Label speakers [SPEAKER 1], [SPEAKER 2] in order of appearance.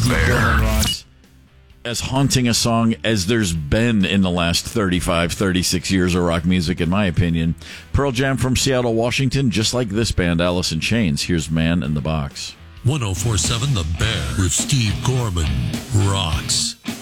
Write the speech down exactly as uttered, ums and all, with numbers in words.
[SPEAKER 1] Bear.
[SPEAKER 2] As haunting a song as there's been in the last thirty-five, thirty-six years of rock music, in my opinion. Pearl Jam from Seattle, Washington, just like this band, Alice in Chains. Here's Man in the Box.
[SPEAKER 3] one oh four point seven The Bear with Steve Gorman rocks.